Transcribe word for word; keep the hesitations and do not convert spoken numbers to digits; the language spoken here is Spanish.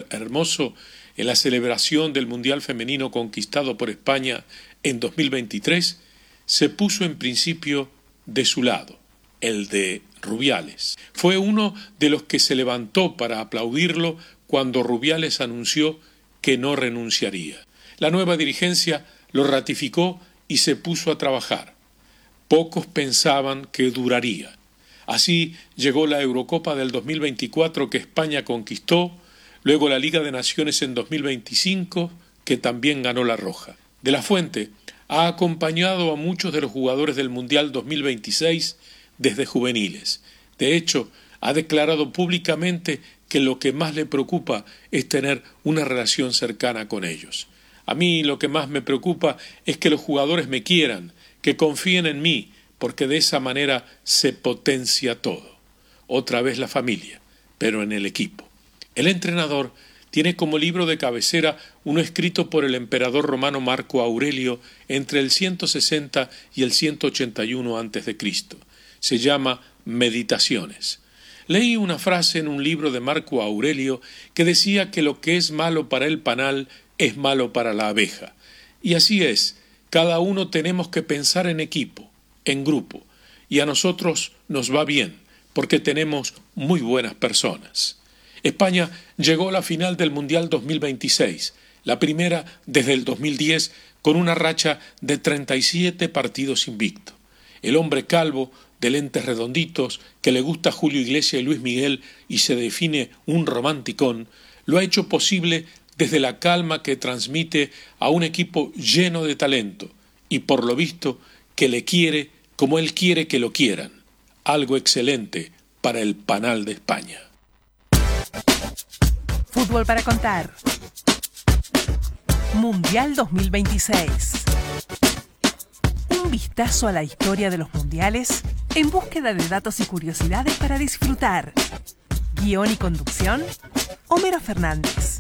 Hermoso en la celebración del Mundial Femenino conquistado por España en dos mil veintitrés, se puso en principio de su lado, el de Rubiales. Fue uno de los que se levantó para aplaudirlo cuando Rubiales anunció que no renunciaría. La nueva dirigencia lo ratificó y se puso a trabajar. Pocos pensaban que duraría. Así llegó la Eurocopa del dos mil veinticuatro que España conquistó, luego la Liga de Naciones en dos mil veinticinco, que también ganó la Roja. De la Fuente ha acompañado a muchos de los jugadores del Mundial dos mil veintiséis desde juveniles. De hecho, ha declarado públicamente que lo que más le preocupa es tener una relación cercana con ellos. A mí lo que más me preocupa es que los jugadores me quieran, que confíen en mí, porque de esa manera se potencia todo. Otra vez la familia, pero en el equipo. El entrenador tiene como libro de cabecera uno escrito por el emperador romano Marco Aurelio entre el ciento sesenta y el ciento ochenta y uno antes de Cristo. Se llama Meditaciones. Leí una frase en un libro de Marco Aurelio que decía que lo que es malo para el panal es malo para la abeja. Y así es, cada uno tenemos que pensar en equipo, en grupo, y a nosotros nos va bien, porque tenemos muy buenas personas. España llegó a la final del Mundial dos mil veintiséis, la primera desde el dos mil diez, con una racha de treinta y siete partidos invicto. El hombre calvo, de lentes redonditos, que le gusta Julio Iglesias y Luis Miguel y se define un romanticón, lo ha hecho posible desde la calma que transmite a un equipo lleno de talento y por lo visto que le quiere como él quiere que lo quieran. Algo excelente para el panal de España. Fútbol para contar. Mundial dos mil veintiséis. Un vistazo a la historia de los mundiales en búsqueda de datos y curiosidades para disfrutar. Guión y conducción, Homero Fernández.